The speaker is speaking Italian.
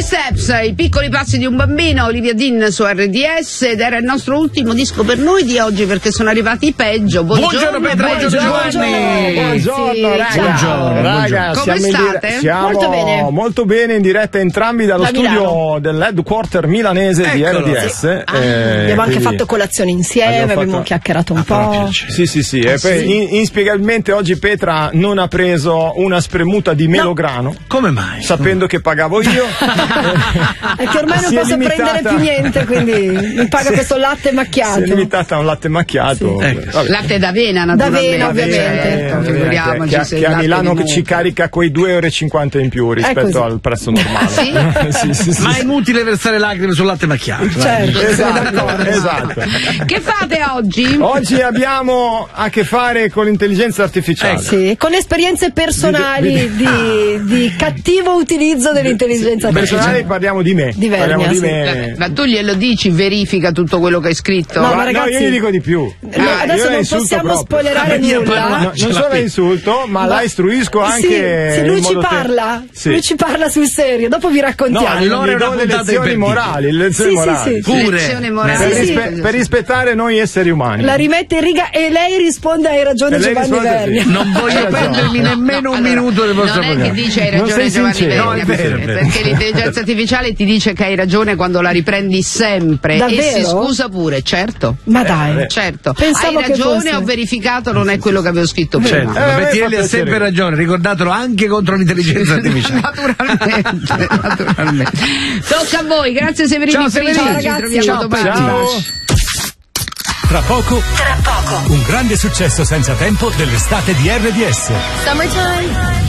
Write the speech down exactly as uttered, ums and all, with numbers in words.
Steps, i piccoli passi di un bambino, Olivia Dean su R D S, ed era il nostro ultimo disco per noi di oggi perché sono arrivati i peggio. Buongiorno, buongiorno Petra, buongiorno, buongiorno, buongiorno, sì, raga. Buongiorno, raga, come siamo state? In dire- siamo Molto bene. molto bene, in diretta entrambi dallo Da studio Milano. dell'headquarter milanese di Eccolo. R D S. Ah, eh, abbiamo anche quindi- fatto colazione insieme, abbiamo abbiamo fatto- chiacchierato un Ah, po'. proprio. Sì, sì, sì. E poi sì? in- inspiegabilmente oggi Petra non ha preso una spremuta di melograno, Come mai? sapendo che pagavo io. È che ormai non Si è posso limitata- prendere più niente, quindi mi paga Sì. questo latte Si macchiato. è limitata a un latte macchiato. Sì. Ecco. Vabbè. Latte d'avena, naturalmente. D'avena, ovviamente. Certo, Eh, figuriamoci che, se che il a latte Milano di che ci mucca. carica quei due euro e cinquanta in più rispetto così. al prezzo normale. Sì? sì, sì, sì. Ma è inutile versare lacrime sul latte macchiato. Certo, sono Esatto, d'accordo. esatto. Che fate oggi? Oggi abbiamo a che fare con l'intelligenza artificiale. Sì, con esperienze personali Di- di, di cattivo utilizzo dell'intelligenza Personali artificiale. parliamo di me. Di Vernia, parliamo di sì. me. Ma tu glielo dici, verifica tutto quello che hai scritto? No, Ma- ma no, ragazzi- io gli dico di più. No, Ah, adesso io la non insulto possiamo proprio. spoilerare Io nulla. parlo- No, ce non l'ha solo la qui. insulto, ma, Ma- la istruisco anche. Sì, sì, in lui ci modo te- parla. Sì. Lui ci parla sul serio, dopo vi No, raccontiamo. allora gli è una do le puntata lezioni imperdibile. morali, le lezioni Sì, sì, morali. sì. Pure. Lezione morale. Per, Sì, rispe- sì. per rispettare noi esseri umani. La rimette in riga e lei risponde hai ragione E lei Giovanni risponde Vernia. sì. Non voglio Hai ragione. perdermi nemmeno un Allora, minuto del vostro non è che programma. dice hai Non ragione sei Giovanni sincero. Vernia, No, è vero, è vero. perché l'intelligenza artificiale ti dice che hai ragione quando la riprendi sempre. Davvero? E si scusa pure, certo. Ma dai. Certo, Pensavo hai che ragione, fosse- ho verificato, non è quello che avevo scritto prima. Certo, Eh, a me Bettinelli fa ha sempre piacere. ragione, ricordatelo anche contro l'intelligenza artificiale. Naturalmente, naturalmente. Tocca a voi, grazie Severini. Ciao, Severini. Ci Ciao, ragazzi. troviamo Ciao, domani. Ciao. Tra poco, tra poco, un grande successo senza tempo dell'estate di R D S. Summertime.